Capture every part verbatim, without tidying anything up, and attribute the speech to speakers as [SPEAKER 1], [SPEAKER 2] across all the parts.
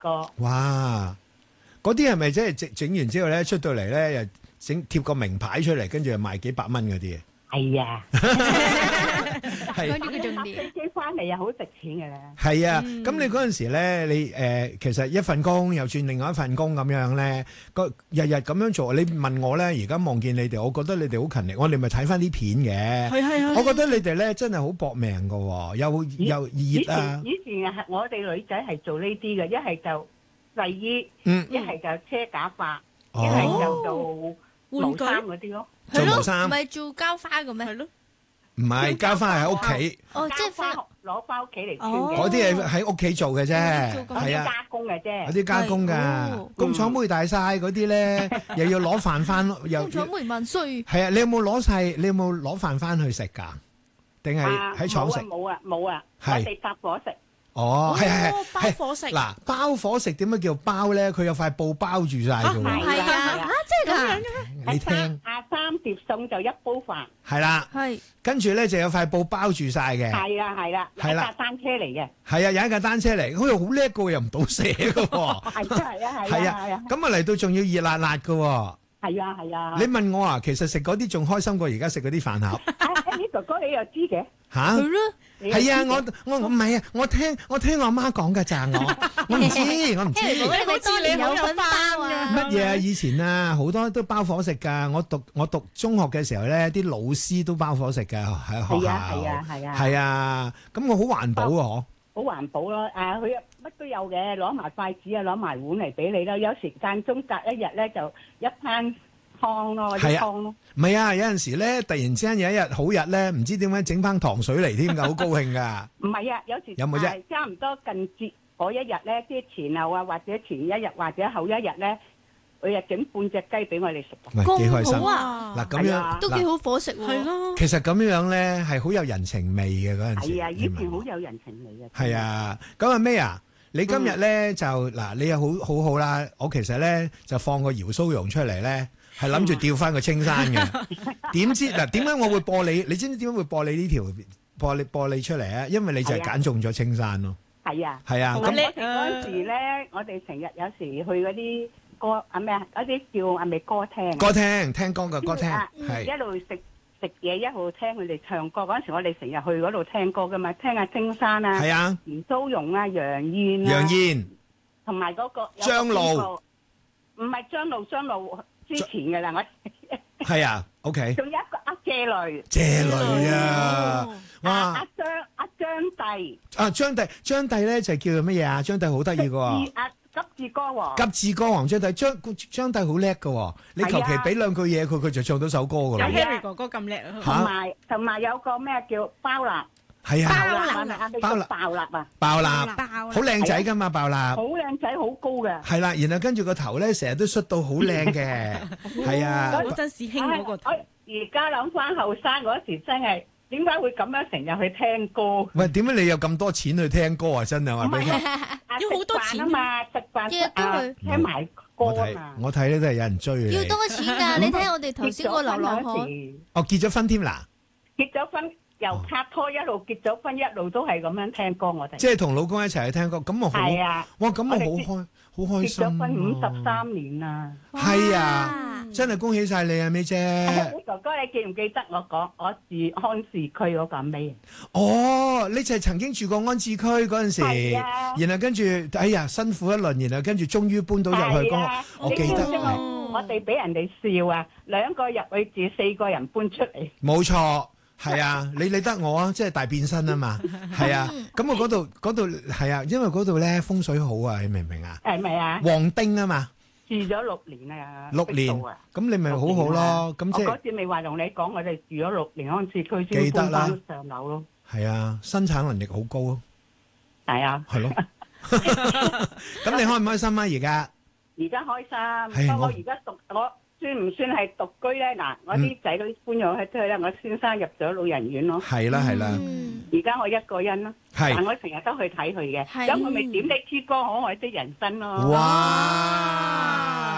[SPEAKER 1] 個。
[SPEAKER 2] 哇！嗰啲係咪即係整整完之後咧，出到嚟咧又整貼個名牌出嚟，跟住又賣幾百蚊嗰啲啊？
[SPEAKER 1] 係啊，
[SPEAKER 2] 係
[SPEAKER 3] 講呢個重
[SPEAKER 1] 搭
[SPEAKER 3] 點。
[SPEAKER 1] 飛機翻嚟又好值錢嘅咧。
[SPEAKER 2] 係啊，咁你嗰陣時咧，你誒其實一份工又轉另外一份工咁樣咧，個日日咁樣做，你問我咧，而家望見你哋，我覺得你哋好勤力，我哋咪睇翻啲片嘅。
[SPEAKER 4] 係係係。
[SPEAKER 2] 我覺得你哋咧真係好搏命噶，又又
[SPEAKER 1] 以
[SPEAKER 2] 熱啊
[SPEAKER 1] 前，以前係我哋女仔係做呢啲嘅，一係就製衣，
[SPEAKER 2] 嗯，
[SPEAKER 1] 一係就車假髮，一
[SPEAKER 2] 哦
[SPEAKER 1] 係就做毛
[SPEAKER 4] 玩具
[SPEAKER 1] 衫嗰啲咯。
[SPEAKER 2] 做毛衫
[SPEAKER 3] 唔係做膠花嘅咩？
[SPEAKER 4] 係咯。
[SPEAKER 2] 唔係交翻喺屋企，
[SPEAKER 3] 哦，即係
[SPEAKER 1] 交翻
[SPEAKER 3] 翻
[SPEAKER 1] 攞翻屋企嚟穿
[SPEAKER 4] 哦
[SPEAKER 1] 嘅，
[SPEAKER 2] 嗰啲係喺屋企做嘅啫，
[SPEAKER 3] 做咁
[SPEAKER 2] 係啊。
[SPEAKER 1] 啲加工嘅啫
[SPEAKER 2] 有。啲加工㗎
[SPEAKER 3] 哦，
[SPEAKER 2] 工廠妹大晒嗰啲咧，又要攞飯翻，又
[SPEAKER 3] 工廠梅萬歲。
[SPEAKER 2] 係啊！你有冇攞晒？你有冇攞飯翻去食㗎？定係
[SPEAKER 1] 啊
[SPEAKER 2] 喺廠食？
[SPEAKER 1] 冇啊冇啊，我
[SPEAKER 2] 係
[SPEAKER 1] 哋搭伙食。
[SPEAKER 2] 哦，係係係
[SPEAKER 4] 包伙食。
[SPEAKER 2] 嗱，包伙食點解叫包咧？佢有塊布包住晒㗎
[SPEAKER 1] 係
[SPEAKER 2] 喎。
[SPEAKER 3] 係啊，
[SPEAKER 1] 係啊
[SPEAKER 3] 啊，真係㗎。
[SPEAKER 2] 你聽
[SPEAKER 1] 啊三碟餸就一煲飯。
[SPEAKER 2] 係啦，
[SPEAKER 3] 係
[SPEAKER 2] 跟住咧就有塊布包住晒嘅。
[SPEAKER 1] 係啊係啦，
[SPEAKER 2] 係啦
[SPEAKER 1] 有架單車嚟嘅。
[SPEAKER 2] 係啊，有一架單車嚟，佢又好叻㗎喎，又唔倒瀉㗎喎。
[SPEAKER 1] 係啊係啊係
[SPEAKER 2] 係
[SPEAKER 1] 啊係啊，
[SPEAKER 2] 啊咁啊嚟到仲要熱辣辣㗎喎。
[SPEAKER 1] 係啊係啊。
[SPEAKER 2] 你問我啊，其實食嗰啲仲開心過而家食嗰啲飯盒
[SPEAKER 1] 啊呢哥哥你又知嘅？
[SPEAKER 2] 嚇？
[SPEAKER 3] 係咯。
[SPEAKER 1] 你又知
[SPEAKER 2] 係啊，
[SPEAKER 1] 嘅
[SPEAKER 2] 我我我唔係啊，我聽我聽我阿媽講㗎咋，我我唔知，我唔知。
[SPEAKER 3] 你咪當年有份包啊？
[SPEAKER 2] 乜嘢啊？以前啊，好多都包伙食㗎。我讀我讀中學嘅時候咧，啲老師都包伙食㗎喺學校。
[SPEAKER 1] 係啊係啊係啊。
[SPEAKER 2] 係啊，咁我好環保喎，嗬。
[SPEAKER 1] 好環保咯，啊佢乜都有嘅，攞埋筷子啊，攞埋碗嚟俾你咯。有時間中隔一日咧，就一餐湯咯，
[SPEAKER 2] 係啊
[SPEAKER 1] 啲湯咯。
[SPEAKER 2] 唔係啊，有陣時咧，突然之間有一日好日咧，唔知點解整翻糖水嚟添㗎，好高興㗎。
[SPEAKER 1] 唔係啊，有時
[SPEAKER 2] 有冇啫
[SPEAKER 1] 係差唔多近節嗰一日咧，即係前後啊，或者前一日或者後一日咧，佢又整半隻雞俾我哋食。
[SPEAKER 2] 喂，幾開心
[SPEAKER 3] 咁好啊！
[SPEAKER 2] 嗱，咁樣
[SPEAKER 1] 係啊
[SPEAKER 3] 都幾
[SPEAKER 2] 嗱，
[SPEAKER 3] 好伙食喎。
[SPEAKER 4] 係咯。
[SPEAKER 2] 其實咁樣咧係好有人情味嘅嗰陣時。
[SPEAKER 1] 係啊，
[SPEAKER 2] 你
[SPEAKER 1] 以前
[SPEAKER 2] 問我
[SPEAKER 1] 好有人情味嘅。
[SPEAKER 2] 係啊，咁阿 May 啊，你今日咧就嗱，你又好好好啦。我其實咧就放個姚蘇蓉出嚟咧，係諗住調翻個青山嘅。點知嗱？點解我會播你？你知唔知點解會播你呢條播你播你出嚟啊？因為你就係
[SPEAKER 1] 係啊
[SPEAKER 2] 揀中咗青山咯。
[SPEAKER 1] 係啊。
[SPEAKER 2] 係啊，咁
[SPEAKER 1] 同埋我哋嗰陣時咧，我哋成日有時去嗰啲歌啊咩啊，嗰啲叫係咪歌廳啊？
[SPEAKER 2] 歌廳聽歌嘅歌廳
[SPEAKER 1] 啊
[SPEAKER 2] 係
[SPEAKER 1] 一路食食嘢，一路聽佢哋唱歌。嗰陣時我哋成日去嗰度聽歌噶嘛，聽下青山啊、
[SPEAKER 2] 係啊，
[SPEAKER 1] 袁蘇蓉啊、楊燕啊，
[SPEAKER 2] 楊燕
[SPEAKER 1] 同埋嗰個有個
[SPEAKER 2] 張露
[SPEAKER 1] 邊個，唔係張露，張露之前噶啦，我
[SPEAKER 2] 係啊，OK，
[SPEAKER 1] 仲有一個阿謝雷，
[SPEAKER 2] 謝雷啊，
[SPEAKER 1] 阿
[SPEAKER 2] 哇
[SPEAKER 1] 阿張阿張帝，
[SPEAKER 2] 啊張帝張帝咧就叫做乜嘢啊？張帝好得意嘅喎。
[SPEAKER 1] 急阿急智歌王，
[SPEAKER 2] 急智歌王張帝張張帝好叻嘅喎，你求其俾兩句嘢佢，佢就唱到首歌㗎
[SPEAKER 4] 有
[SPEAKER 2] 啦。
[SPEAKER 1] 係啊
[SPEAKER 4] Harry 哥哥咁叻啊！
[SPEAKER 2] 嚇
[SPEAKER 1] 同埋同埋有個咩叫包立，
[SPEAKER 2] 係啊，
[SPEAKER 1] 包立
[SPEAKER 3] 包
[SPEAKER 1] 係咪啊？你
[SPEAKER 2] 包立
[SPEAKER 1] 個包立啊，
[SPEAKER 2] 爆立
[SPEAKER 3] 爆
[SPEAKER 2] 好靚仔㗎嘛，爆立
[SPEAKER 1] 好靚仔，好高嘅。
[SPEAKER 2] 係啦，然後跟住個頭咧成日都捽到好靚嘅，係啊
[SPEAKER 4] 嗰，陣時興嗰個頭。
[SPEAKER 1] 唉我而家諗翻後生嗰時真係點解會咁樣成日去聽歌？
[SPEAKER 2] 喂，點解你有咁多錢去聽歌啊？真係話俾你聽，
[SPEAKER 1] 啊
[SPEAKER 4] 要好多
[SPEAKER 1] 食飯
[SPEAKER 4] 錢
[SPEAKER 1] 啊嘛，食飯
[SPEAKER 3] 日日都
[SPEAKER 1] 啊
[SPEAKER 3] 去
[SPEAKER 1] 聽埋歌
[SPEAKER 2] 我睇
[SPEAKER 1] 啊嘛。
[SPEAKER 2] 我睇咧都係有人追你。
[SPEAKER 3] 要多錢㗎！你睇我哋頭先個流浪漢，
[SPEAKER 2] 哦，結咗婚添啦，
[SPEAKER 1] 結咗婚由拍拖一路結咗婚，一路都係咁樣聽歌，我哋
[SPEAKER 2] 即係同老公一齊去聽歌，咁我好
[SPEAKER 1] 係啊，
[SPEAKER 2] 哇，咁我
[SPEAKER 1] 我哋
[SPEAKER 2] 好開好開
[SPEAKER 1] 結
[SPEAKER 2] 心
[SPEAKER 1] 咗婚五十
[SPEAKER 2] 啊！
[SPEAKER 1] 三年啦。
[SPEAKER 2] 係啊，真係恭喜晒你啊，May 姐。
[SPEAKER 1] 哥哥，你記唔記得我講我住康士區嗰個咩？
[SPEAKER 2] 哦，你就係曾經住過安置區嗰陣時，
[SPEAKER 1] 係啊
[SPEAKER 2] 然後跟住哎呀辛苦一輪，然後跟住終於搬到入去嗰
[SPEAKER 1] 係啊
[SPEAKER 2] 個，我記得
[SPEAKER 1] 你知唔知
[SPEAKER 2] 係
[SPEAKER 1] 我我哋俾人哋笑啊，兩個入去住，四個人搬出嚟。
[SPEAKER 2] 冇錯，係啊，你理得我啊，即係大變身啊嘛，係啊，咁我嗰度嗰度係啊，因為嗰度咧風水好啊，你明唔明啊？
[SPEAKER 1] 係咪啊？
[SPEAKER 2] 旺丁啊嘛，
[SPEAKER 1] 住咗六年啊，
[SPEAKER 2] 六年
[SPEAKER 1] 識到啊，
[SPEAKER 2] 咁你咪好好咯，咁即係
[SPEAKER 1] 我嗰次未話同你講，我哋住咗六年安置區
[SPEAKER 2] 記得啦
[SPEAKER 1] 先搬翻上樓咯。
[SPEAKER 2] 係啊，生產能力好高咯，
[SPEAKER 1] 係啊，
[SPEAKER 2] 係咯。咁你開唔開心啊？而家
[SPEAKER 1] 而家開
[SPEAKER 2] 係
[SPEAKER 1] 心。不過
[SPEAKER 2] 我
[SPEAKER 1] 我而家獨，我算唔算係獨居咧？嗱，我啲仔女搬咗去出去咧，我先生入咗老人院咯。
[SPEAKER 2] 係啦係啦，
[SPEAKER 3] 嗯，
[SPEAKER 1] 而家我一個人咯，
[SPEAKER 2] 係
[SPEAKER 1] 但我成日都去睇佢嘅，
[SPEAKER 3] 係
[SPEAKER 1] 咁我咪點你支歌可愛的人生咯。
[SPEAKER 2] 哇！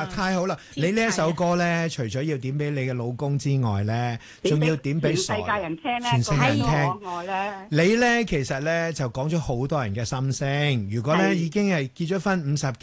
[SPEAKER 2] 哇，太好啦！你呢一首歌咧，除咗要點俾你嘅老公之外咧，仲要點俾
[SPEAKER 1] 全世界人聽咧，
[SPEAKER 2] 全世界人聽。
[SPEAKER 1] 可愛咧。
[SPEAKER 2] 你咧其實咧就講咗好多人嘅心聲。如果咧已經係結咗婚五十